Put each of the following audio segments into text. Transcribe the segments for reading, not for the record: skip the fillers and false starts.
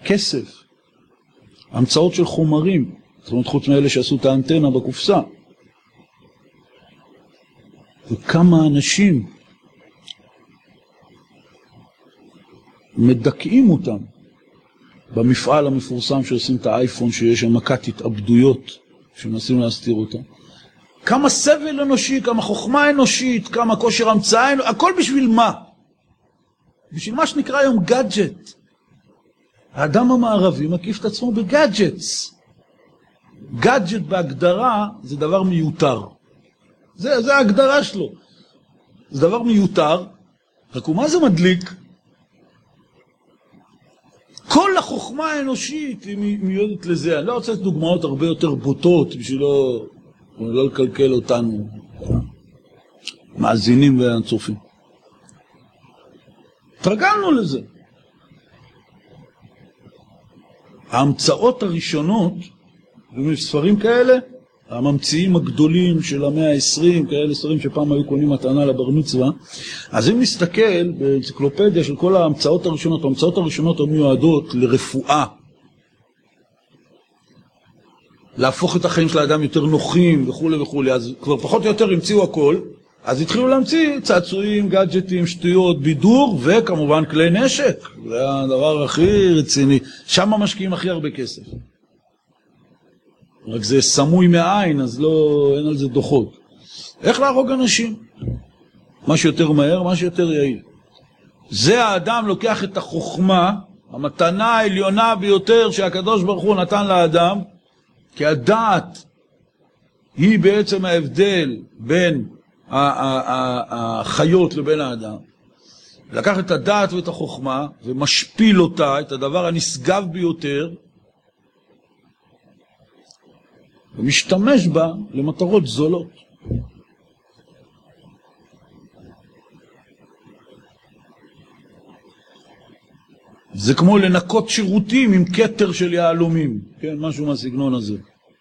כסף, המצאות של חומרים, זאת אומרת חוץ מאלה שעשו את האנטנה בקופסה. וכמה אנשים מדכאים אותם במפעל המפורסם שעושים את האייפון, שיש שם מכת התאבדויות שמנסים להסתיר אותם. כמה סבל אנושי, כמה חוכמה אנושית, כמה כושר המצאה אנושית, הכל בשביל מה? בשביל מה שנקרא היום גאדג'ט. האדם המערבי מקיף את עצמו בגאדג'טס. גאדג'ט בהגדרה זה דבר מיותר. זה ההגדרה שלו. זה דבר מיותר, רק ומה זה מדליק? כל החוכמה האנושית היא מיועדת לזה. אני לא רוצה דוגמאות הרבה יותר בוטות בשביל לא לקלקל אותנו, מאזינים והצופים. התרגלנו לזה. ההמצאות הראשונות, ספרים כאלה, הממציאים הגדולים של המאה ה-20, כאלה ספרים שפעם היו קונים מתנה לבר מצווה, אז אם נסתכל באנציקלופדיה של כל ההמצאות הראשונות, ההמצאות הראשונות המיועדות לרפואה, להפוך את החיים של האדם יותר נוחים וכו' וכו', אז כבר פחות או יותר המציאו הכל, אז התחילו להמציא צעצועים, גאדג'טים, שטויות, בידור וכמובן כלי נשק. זה הדבר הכי רציני, שם משקיעים הכי הרבה כסף. רק זה סמוי מהעין, אז אין על זה דוחות. איך להרוג אנשים? מה שיותר מהר, מה שיותר יעיל. זה האדם לוקח את החוכמה, המתנה העליונה ביותר שהקדוש ברוך הוא נתן לאדם, כי הדעת היא בעצם ההבדל בין החיות לבין האדם. לקח את הדעת ואת החוכמה ומשפיל אותה, את הדבר הנשגב ביותר, ומשתמש בה למטרות זולות. זה כמו לנקות שירותים עם כתר של יהלומים, כן, משהו מהסגנון הזה.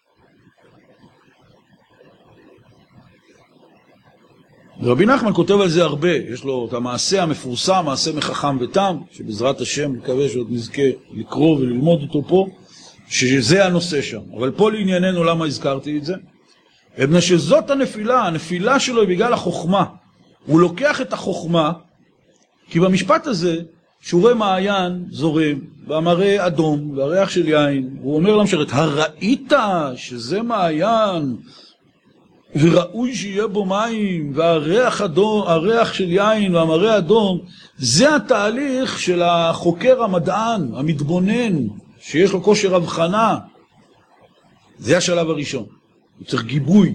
רבי נחמן כותב על זה הרבה, יש לו את המעשה המפורסם, מעשה מחכם ותם, שבעזרת השם מקווה שעוד נזכה לקרוא וללמוד אותו פה, שזה הנושא שם. אבל פה לענייננו למה הזכרתי את זה? מפני שזאת הנפילה שלו היא בגלל החוכמה. הוא לוקח את החוכמה, כי במשפט הזה, שורי מעיין זורם, והמראה אדום, והריח של יין, הוא אומר למשרת, הראית שזה מעיין, וראוי שיהיה בו מים, והריח אדום, הריח של יין והמראה אדום, זה התהליך של החוקר המדען, המתבונן, שיש לו כושר הבחנה. זה השלב הראשון. הוא צריך גיבוי.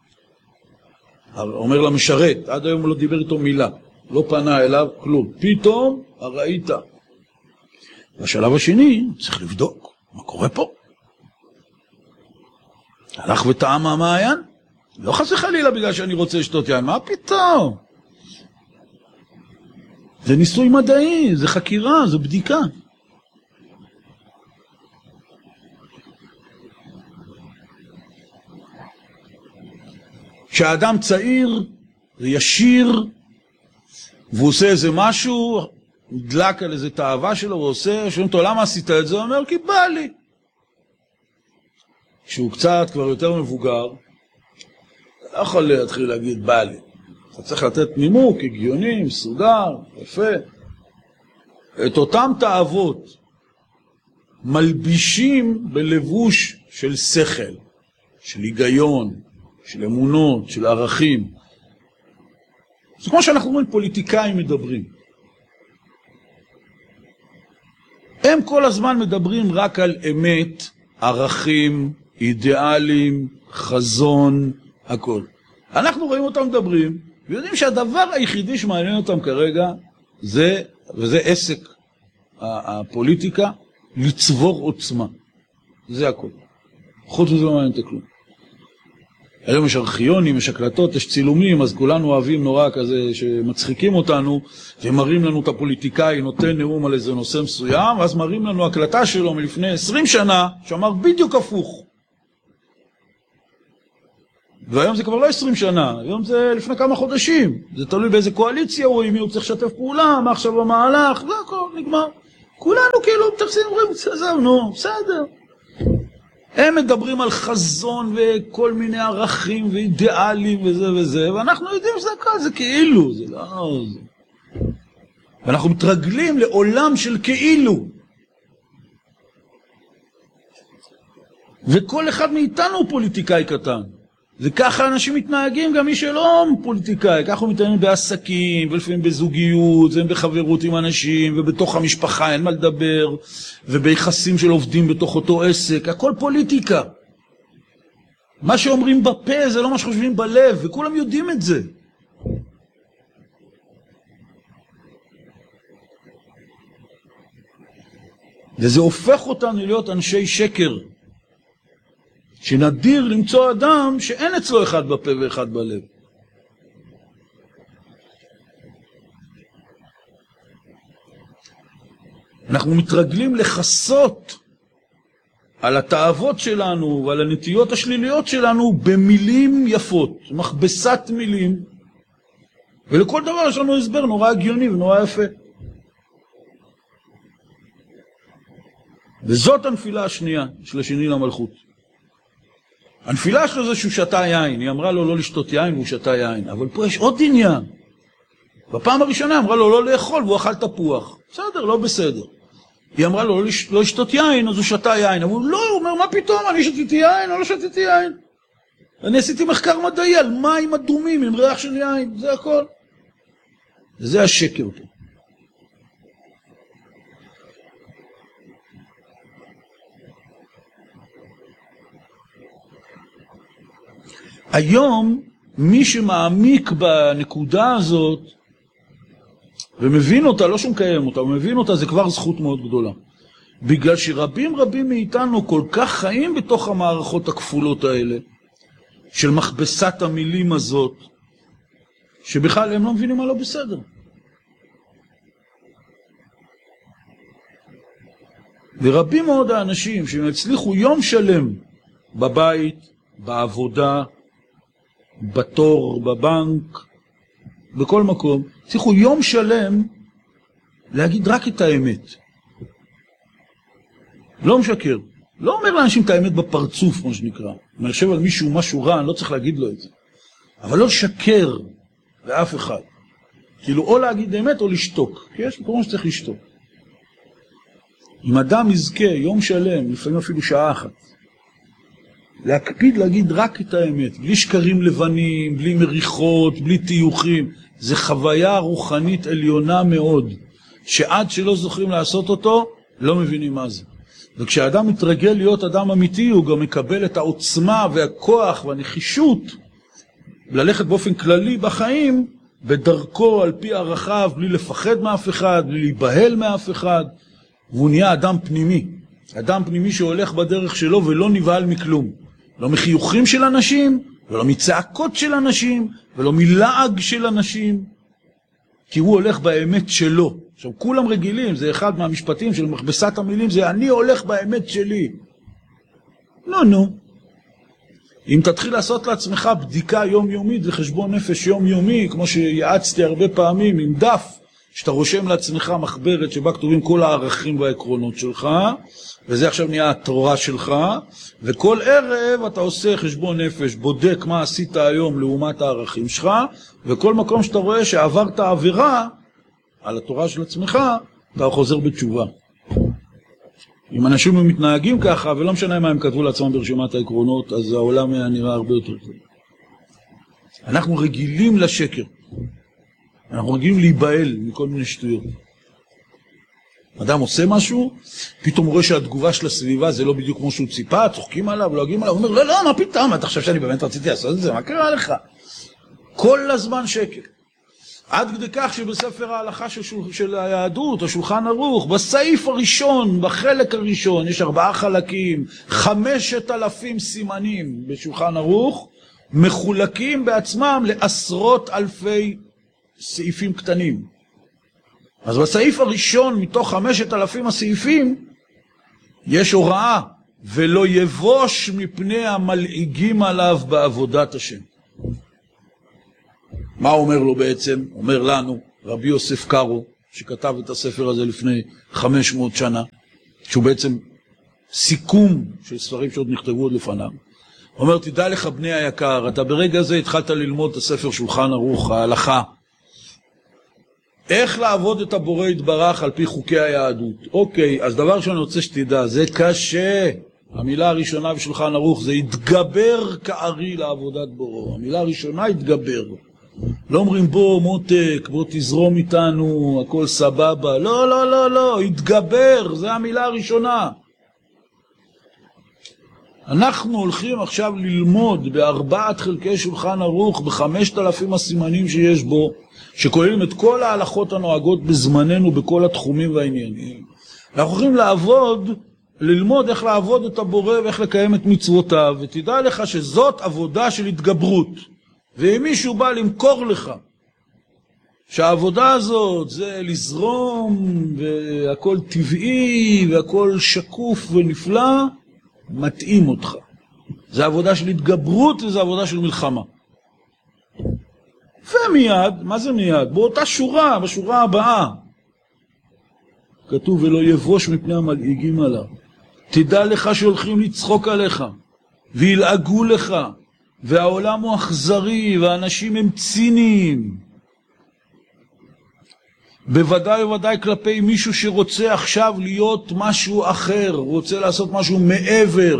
אומר למשרת, עד היום הוא לא דיבר איתו מילה, לא פנה אליו כלום. פתאום הראית. בשלב השני צריך לבדוק מה קורה פה. הלך וטעם המעיין, לא חס וחלילה בגלל שאני רוצה לשתות יין, מה פתאום? זה ניסוי מדעי, זה חקירה, זה בדיקה. כשהאדם צעיר, זה ישיר, והוא עושה איזה משהו, נדלק על איזה תאווה שלו, הוא עושה, שואלים אותו, למה עשית את זה? הוא אומר, כי בא לי. כשהוא קצת כבר יותר מבוגר, אתה לא יכול להתחיל להגיד, בא לי. אתה צריך לתת נימוק, הגיוני, מסודר, יפה. את אותם תאוות מלבישים בלבוש של שכל, של היגיון, של אמונות, של ערכים. זה כמו שאנחנו רואים פוליטיקאים מדברים. הם כל הזמן מדברים רק על אמת, ערכים, אידיאלים, חזון, הכל. אנחנו רואים אותם מדברים, ויודעים שהדבר היחידי שמעניין אותם כרגע, וזה עסק הפוליטיקה, לצבור עוצמה. זה הכל. חוץ מזה לא מעניין את הכלום. היום יש ארכיונים, יש הקלטות, יש צילומים, אז כולנו אוהבים נורא כזה שמצחיקים אותנו, ומראים לנו את הפוליטיקאי, נותן נאום על איזה נושא מסוים, ואז מראים לנו הקלטה שלו מלפני 20 שנה, שאמר בדיוק הפוך. והיום זה כבר לא 20 שנה, היום זה לפני כמה חודשים. זה תלוי באיזה קואליציה הוא, אם הוא צריך לשתף פעולה, מה עכשיו במהלך, זה הכל, נגמר. כולנו כאילו מתייחסים, אומרים, עזבנו, בסדר. הם מדברים על חזון וכל מיני ערכים ואידיאלים וזה וזה, ואנחנו יודעים שזה הכל, זה כאילו, זה לא... ואנחנו מתרגלים לעולם של כאילו. וכל אחד מאיתנו הוא פוליטיקאי קטן. וככה אנשים מתנהגים, גם מי שלא פוליטיקאי. ככה הוא מתנהגים בעסקים, ולפעמים בזוגיות, ובחברות עם אנשים, ובתוך המשפחה אין מה לדבר, וביחסים של עובדים בתוך אותו עסק. הכל פוליטיקה. מה שאומרים בפה זה לא מה שחושבים בלב, וכולם יודעים את זה. וזה הופך אותנו להיות אנשי שקר. שנדיר למצוא אדם שאין אצלו אחד בפה ואחד בלב. אנחנו מתרגלים לחסות על התאוות שלנו ועל הנטיות השליליות שלנו במילים יפות, מכבסת מילים, ולכל דבר יש לנו הסבר נורא הגיוני ונורא יפה. וזאת הנפילה השנייה של השני למלכות. הנפילה שלו זה שהוא שתה יין, היא אמרה לו לא לשתות יין והוא שתה יין, אבל פה יש עוד עניין. בפעם הראשונה אמרה לו לא לאכול והוא אכל תפוח, בסדר, לא בסדר. היא אמרה לו לא לשתות יין, אז הוא שתה יין, אבל הוא לא, הוא אומר מה פתאום, אני שתיתי יין או לא שתיתי יין. אני עשיתי מחקר מדעי על מים אדומים עם ריח של יין, זה הכל. זה השקר פה. היום מי שמעמיק בנקודה הזאת ומבין אותה, לא שמקיים אותה, הוא מבין אותה, זה כבר זכות מאוד גדולה. בגלל שרבים מאיתנו כל כך חיים בתוך המערכות הכפולות האלה, של מכבסת המילים הזאת, שבכלל הם לא מבינים מה לא בסדר. ורבים מאוד האנשים שהם הצליחו יום שלם בבית, בעבודה, בתור, בבנק, בכל מקום, צריכו יום שלם להגיד רק את האמת. לא משקר. לא אומר לאנשים את האמת בפרצוף, כמו שנקרא. אני חושב על מישהו משהו רע, אני לא צריך להגיד לו את זה. אבל לא לשקר לאף אחד. כאילו או להגיד אמת או לשתוק. כי יש מקום שצריך לשתוק. אם אדם יזכה יום שלם, לפעמים אפילו שעה אחת, להקפיד להגיד רק את האמת, בלי שקרים לבנים, בלי מריחות, בלי תיוחים. זה חוויה רוחנית עליונה מאוד, שעד שלא זוכרים לעשות אותו, לא מבינים מה זה. וכשאדם מתרגל להיות אדם אמיתי, הוא גם מקבל את העוצמה והכוח והנחישות, ללכת באופן כללי בחיים, בדרכו על פי ערכיו, בלי לפחד מאף אחד, בלי להיבהל מאף אחד, והוא נהיה אדם פנימי. אדם פנימי שהולך בדרך שלו ולא נבהל מכלום. לא מחיוכים של אנשים, ולא מצעקות של אנשים, ולא מלעג של אנשים, כי הוא הולך באמת שלו. עכשיו, כולם רגילים, זה אחד מהמשפטים של מכבסת המילים, זה אני הולך באמת שלי. נו. אם תתחיל לעשות לעצמך בדיקה יומיומית וחשבון נפש יומיומי, כמו שיעצתי הרבה פעמים עם דף, שאתה רושם לעצמך מחברת שבה כתובים כל הערכים והעקרונות שלך, וזה עכשיו נהיה התורה שלך, וכל ערב אתה עושה חשבון נפש, בודק מה עשית היום לעומת הערכים שלך, וכל מקום שאתה רואה שעברת עבירה על התורה של עצמך, אתה חוזר בתשובה. אם אנשים מתנהגים ככה, ולא משנה מה הם כתבו לעצמם ברשימת העקרונות, אז העולם נראה הרבה יותר טוב. אנחנו רגילים לשקר. אנחנו רגילים להיבהל מכל מיני שטויות. אדם עושה משהו, פתאום רואה שהתגובה של הסביבה זה לא בדיוק כמו שהוא ציפה, צוחקים עליו, לועגים עליו, הוא אומר, לא, מה פתאום, אתה חושב שאני באמת רציתי לעשות את זה, מה קרה לך? כל הזמן שקר. עד כדי כך שבספר ההלכה של היהדות, השולחן ערוך, בסעיף הראשון, בחלק הראשון, יש 4 חלקים, 5,000 סימנים בשולחן ערוך, מחולקים בעצמם לעשרות אלפי סעיפים קטנים. אז בסעיף הראשון מתוך 5,000 הסעיפים יש הוראה, ולא יבוש מפני המלעיגים עליו בעבודת השם. מה אומר לו בעצם? אומר לנו רבי יוסף קארו, שכתב את הספר הזה לפני 500 שנה, שהוא בעצם סיכום של ספרים שעוד נכתבו עוד לפניו. הוא אומר, תדע לך בני היקר, אתה ברגע הזה התחלת ללמוד את הספר שולחן ערוך, ההלכה. איך לעבוד את הבורא יתברך על פי חוקי היהדות. אוקיי, אז דבר שאני רוצה שתדע, זה קשה. המילה הראשונה בשולחן ערוך זה התגבר כארי לעבודת בורא. המילה הראשונה התגבר. לא אומרים בוא מותק, בוא תזרום איתנו, הכל סבבה. לא, לא, לא, לא, התגבר, זה המילה הראשונה. אנחנו הולכים עכשיו ללמוד ב4 חלקי שולחן ערוך, ב5,000 הסימנים שיש בו, שכוללים את כל ההלכות הנוהגות בזמננו בכל התחומים והעניינים. אנחנו הולכים ללמוד איך לעבוד את הבורא ואיך לקיים את מצוותיו, ותדע לך שזאת עבודה של התגברות. ואם מישהו בא למכור לך שהעבודה הזאת זה לזרום והכל טבעי והכל שקוף ונפלא, מתאים אותך. זה עבודה של התגברות וזה עבודה של מלחמה. ומיד, מה זה מיד? באותה שורה, בשורה הבאה, כתוב ולא יבוש מפני המלעיגים עליו. תדע לך שהולכים לצחוק עליך וילעגו לך, והעולם הוא אכזרי והאנשים הם ציניים. בוודאי ובוודאי כלפי מישהו שרוצה עכשיו להיות משהו אחר, רוצה לעשות משהו מעבר.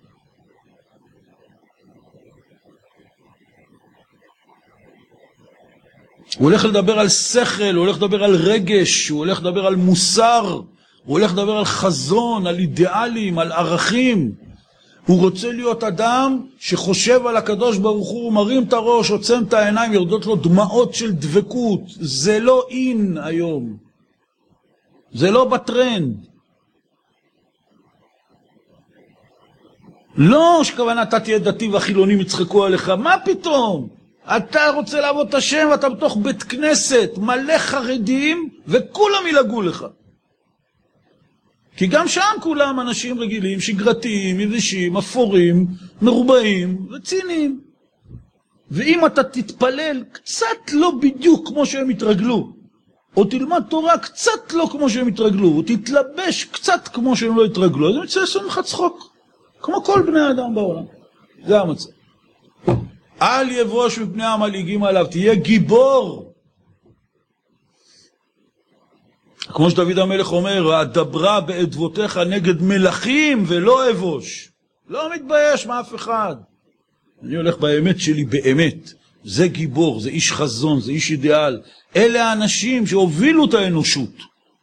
הוא הולך לדבר על שכל, הוא הולך לדבר על רגש, הוא הולך לדבר על מוסר, הוא הולך לדבר על חזון, על אידיאלים, על ערכים. הוא רוצה להיות אדם שחושב על הקדוש ברוך הוא, מרים את הראש, עוצם את העיניים, יורדות לו דמעות של דבקות. זה לא אין היום. זה לא בטרנד. לא שכוונה אתה תהיה דתי והחילונים יצחקו עליך, מה פתאום? אתה רוצה לעבוד את השם ואתה בתוך בית כנסת מלא חרדים וכולם ילגעו לך. כי גם שם כולם אנשים רגילים, שגרתיים, יבשים, אפורים, מרובעים וציניים. ואם אתה תתפלל קצת לא בדיוק כמו שהם התרגלו, או תלמד תורה קצת לא כמו שהם התרגלו, או תתלבש קצת כמו שהם לא התרגלו, אז הם יצאו לך צחוק, כמו כל בני האדם בעולם. זה המצב. אל יבוש מפני המלעיגים עליו, תהיה גיבור. כמו שדוד המלך אומר, הדברה בעדבותיך נגד מלכים ולא אבוש. לא מתבייש מאף אחד. אני הולך באמת שלי באמת. זה גיבור, זה איש חזון, זה איש אידיאל. אלה האנשים שהובילו את האנושות.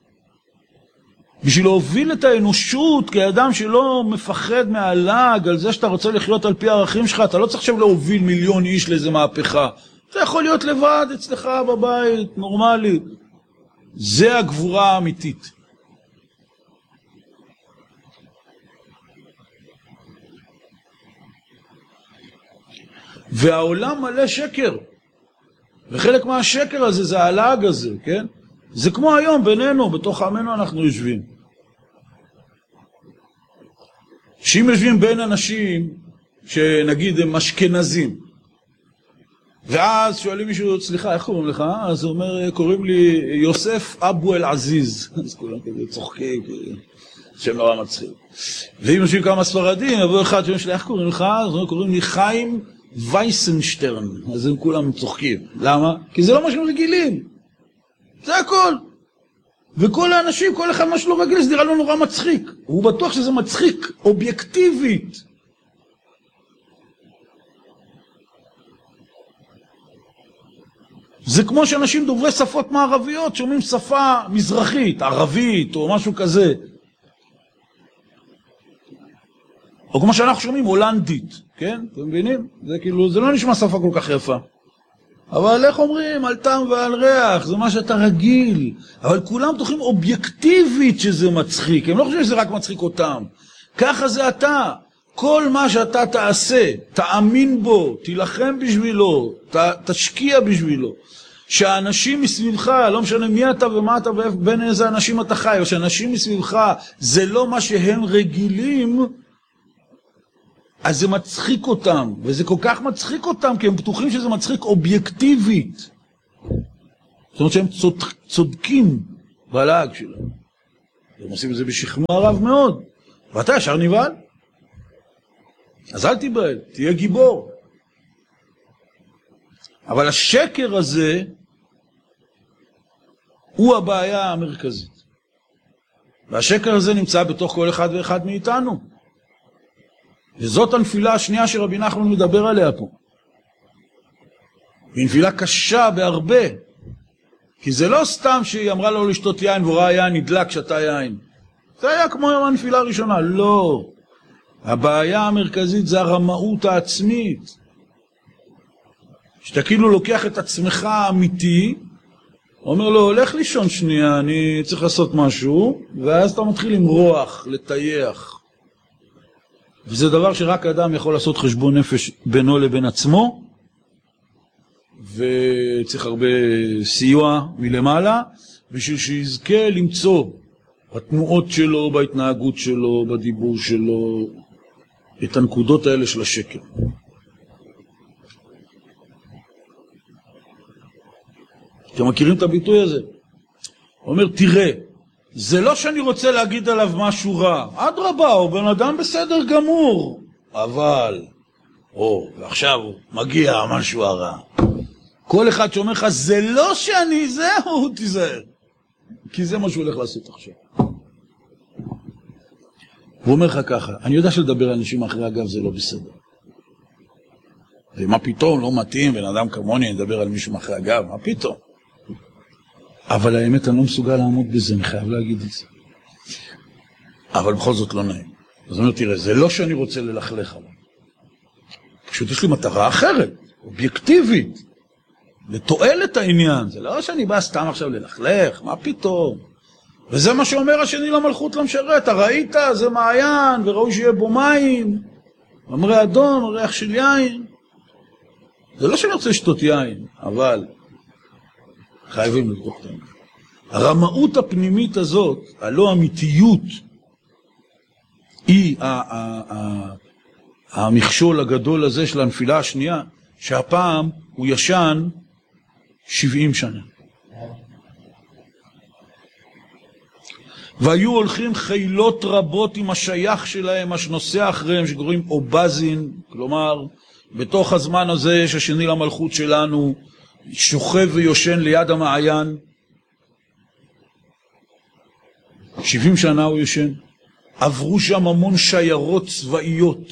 בשביל להוביל את האנושות כאדם שלא מפחד מהלג על זה שאתה רוצה לחיות על פי הערכים שלך, אתה לא צריך עכשיו להוביל 1,000,000 איש לאיזה מהפכה. אתה יכול להיות לבד אצלך בבית, נורמלי. זה הגבורה האמיתית. והעולם מלא שקר. וחלק מהשקר הזה זה הלעג הזה, כן? זה כמו היום בינינו, בתוך עמנו אנחנו יושבים. שאם יושבים בין אנשים שנגיד הם אשכנזים, ואז שואלים מישהו, סליחה, איך קוראים לך? אז הוא אומר, קוראים לי יוסף אבו אל עזיז. אז כולם כזה צוחקים, שם נורא מצחיק. ואם יושבים כמה ספרדים, יבוא אחד שאומר שלי, איך קוראים לך? אז הוא אומר, קוראים לי חיים וייסנשטרן. אז הם כולם צוחקים. למה? כי זה לא מה שהם רגילים. זה הכל. וכל האנשים, כל אחד מה שלא רגיל, זה נראה לו נורא מצחיק. הוא בטוח שזה מצחיק, אובייקטיבית. זה כמו שאנשים דוברי שפות מערביות שומעים שפה מזרחית, ערבית או משהו כזה. או כמו שאנחנו שומעים הולנדית, כן? אתם מבינים? זה כאילו, זה לא נשמע שפה כל כך יפה. אבל איך אומרים? על טעם ועל ריח, זה מה שאתה רגיל. אבל כולם בטוחים אובייקטיבית שזה מצחיק. הם לא חושבים שזה רק מצחיק אותם. ככה זה אתה. כל מה שאתה תעשה, תאמין בו, תילחם בשבילו, תשקיע בשבילו. שהאנשים מסביבך, לא משנה מי אתה ומה אתה ובין איזה אנשים אתה חי, או שאנשים מסביבך זה לא מה שהם רגילים, אז זה מצחיק אותם, וזה כל כך מצחיק אותם, כי הם בטוחים שזה מצחיק אובייקטיבית. זאת אומרת שהם צודקים, בלעג שלנו. הם עושים את זה בשכנוע רב מאוד, ואתה ישר נבהל. אז אל תיבהל, תהיה גיבור. אבל השקר הזה הוא הבעיה המרכזית. והשקר הזה נמצא בתוך כל אחד ואחד מאיתנו. וזאת הנפילה השנייה שרבי נחמן מדבר עליה פה. היא נפילה קשה בהרבה. כי זה לא סתם שהיא אמרה לו לשתות יין והוא ראה יין נדלק שתה יין. זה היה כמו הנפילה הראשונה. לא. הבעיה המרכזית זה הרמאות העצמית. שאתה כאילו לוקח את עצמך האמיתי, אומר לו, הולך לישון שנייה, אני צריך לעשות משהו, ואז אתה מתחיל למרוח, לטייח. וזה דבר שרק האדם יכול לעשות חשבון נפש בינו לבין עצמו, וצריך הרבה סיוע מלמעלה, בשביל שיזכה למצוא בתנועות שלו, בהתנהגות שלו, בדיבור שלו, את הנקודות האלה של השקר. אתם מכירים את הביטוי הזה? הוא אומר, תראה, זה לא שאני רוצה להגיד עליו משהו רע. אדרבה, הוא בן אדם בסדר גמור. אבל, ועכשיו מגיע משהו הרע. כל אחד שאומר לך, זה לא שאני זהו, תיזהר. כי זה מה שהוא הולך לעשות עכשיו. הוא אומר לך ככה, אני יודע שלדבר על אנשים אחרי אגב זה לא בסדר. ומה פתאום, לא מתאים, בן אדם כמוני נדבר על מישהו אחרי אגב, מה פתאום? אבל האמת אני לא מסוגל לעמוד בזה, אני חייב להגיד את זה. אבל בכל זאת לא נעים. אז אני אומר, תראה, זה לא שאני רוצה ללכלך עליו. פשוט יש לי מטרה אחרת, אובייקטיבית, לתועלת העניין. זה לא שאני בא סתם עכשיו ללכלך, מה פתאום? וזה מה שאומר השני למלכות למשרת, ראית, זה מעיין, וראוי שיהיה בו מים, אמרי אדום, ריח של יין. זה לא שאני רוצה לשתות יין, אבל חייבים לבדוק את העניין. הרמאות הפנימית הזאת, הלא אמיתיות, היא המכשול הגדול הזה של הנפילה השנייה, שהפעם הוא ישן 70 שנה. והיו הולכים חילות רבות עם השייך שלהם, שנוסע אחריהם, שקוראים אובזין, כלומר, בתוך הזמן הזה שהשני למלכות שלנו שוכב ויושן ליד המעיין, 70 שנה הוא יושן, עברו שם המון שיירות צבאיות,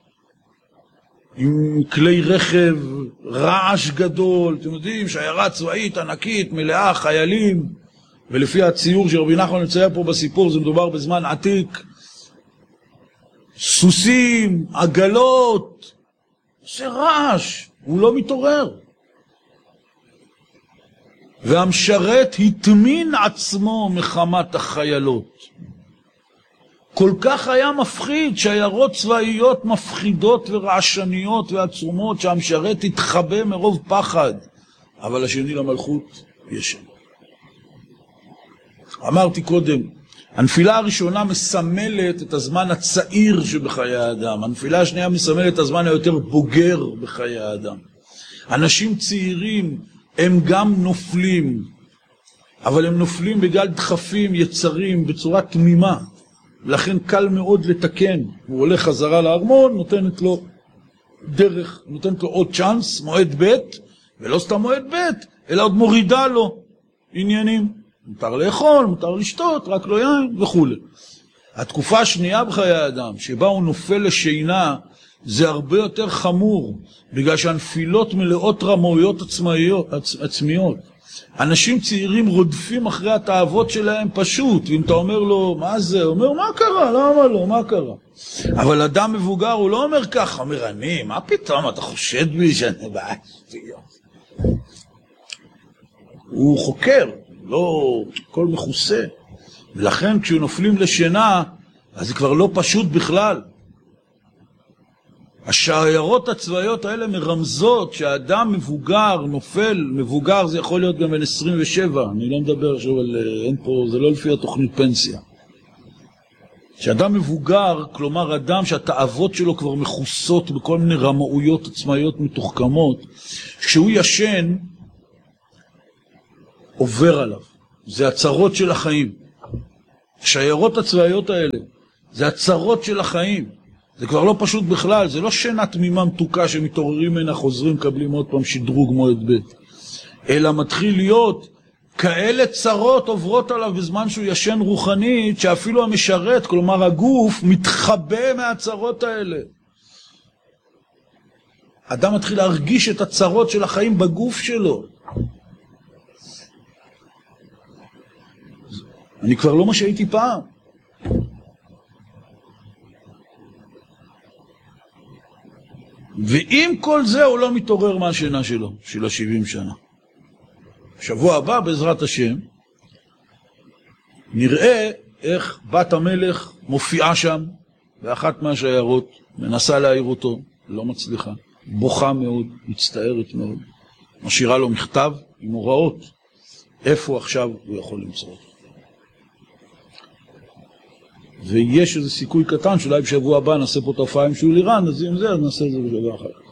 עם כלי רכב, רעש גדול, אתם יודעים, שיירה צבאית ענקית, מלאה חיילים, ולפי הציור שרבי נחמן נמצא פה בסיפור, זה מדובר בזמן עתיק, סוסים, עגלות, עושה רעש, הוא לא מתעורר. והמשרת התמין עצמו מחמת החיילות. כל כך היה מפחיד, שיירות צבאיות מפחידות ורעשניות ועצומות, שהמשרת התחבא מרוב פחד, אבל השני למלכות ישן. אמרתי קודם, הנפילה הראשונה מסמלת את הזמן הצעיר שבחיי האדם, הנפילה השנייה מסמלת את הזמן היותר בוגר בחיי האדם. אנשים צעירים הם גם נופלים, אבל הם נופלים בגלל דחפים, יצרים, בצורה תמימה, לכן קל מאוד לתקן. הוא הולך חזרה לארמון, נותנת לו דרך, נותנת לו עוד צ'אנס, מועד ב', ולא סתם מועד ב', אלא עוד מורידה לו עניינים. מותר לאכול, מותר לשתות, רק לא יין וכו'. התקופה השנייה בחיי האדם, שבה הוא נופל לשינה, זה הרבה יותר חמור, בגלל שהנפילות מלאות רמאויות עצמיות. אנשים צעירים רודפים אחרי התאוות שלהם פשוט, ואם אתה אומר לו, מה זה? הוא אומר, מה קרה? למה לא? מה קרה? אבל אדם מבוגר, הוא לא אומר ככה, אומר, מה פתאום? אתה חושד בי שאני בעיה? הוא חוקר. לא כל מכוסה, ולכן כשהוא נופלים לשינה, אז זה כבר לא פשוט בכלל. השיירות הצבאיות האלה מרמזות שהאדם מבוגר, נופל, מבוגר זה יכול להיות גם בין 27, אני לא מדבר עכשיו על, אין פה, זה לא לפי התוכנית פנסיה. שאדם מבוגר, כלומר אדם שהתאוות שלו כבר מכוסות בכל מיני רמאויות עצמאיות מתוחכמות, כשהוא ישן, עובר עליו. זה הצרות של החיים. השיירות הצבאיות האלה, זה הצרות של החיים. זה כבר לא פשוט בכלל, זה לא שינה תמימה מתוקה שמתעוררים ממנה, חוזרים, קבלים עוד פעם שדרוג מועד ב', אלא מתחיל להיות כאלה צרות עוברות עליו בזמן שהוא ישן רוחנית, שאפילו המשרת, כלומר הגוף, מתחבא מהצרות האלה. אדם מתחיל להרגיש את הצרות של החיים בגוף שלו. אני כבר לא מה שהייתי פעם. ועם כל זה הוא לא מתעורר מהשינה שלו, של ה-70 שנה. שבוע הבא, בעזרת השם, נראה איך בת המלך מופיעה שם, באחת מהשיירות, מנסה להעיר אותו, לא מצליחה, בוכה מאוד, מצטערת מאוד, משאירה לו מכתב עם הוראות, איפה עכשיו הוא יכול למצוא אותו. ויש איזה סיכוי קטן שאולי בשבוע הבא נעשה פה תופעה עם שול איראן, אז אם זה, אז נעשה את זה בשבוע אחר.